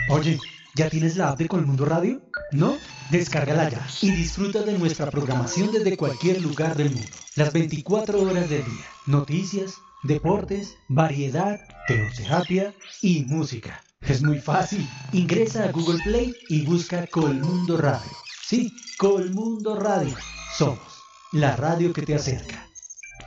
Oye, ¿ya tienes la app de Colmundo Radio? ¿No? Descárgala ya y disfruta de nuestra programación desde cualquier lugar del mundo. Las 24 horas del día. Noticias, deportes, variedad, terapia y música. Es muy fácil. Ingresa a Google Play y busca Colmundo Radio. Sí, Colmundo Radio. Somos la radio que te acerca.